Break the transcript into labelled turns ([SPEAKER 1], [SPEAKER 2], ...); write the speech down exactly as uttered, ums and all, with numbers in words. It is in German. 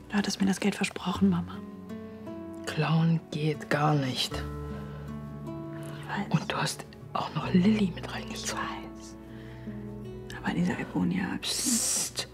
[SPEAKER 1] Du hattest mir das Geld versprochen, Mama.
[SPEAKER 2] Klauen geht gar nicht.
[SPEAKER 1] Ich weiß.
[SPEAKER 2] Und du hast auch noch Lilly mit reingezogen.
[SPEAKER 1] Ich weiß. Aber Lisa Egonia...
[SPEAKER 2] Psst.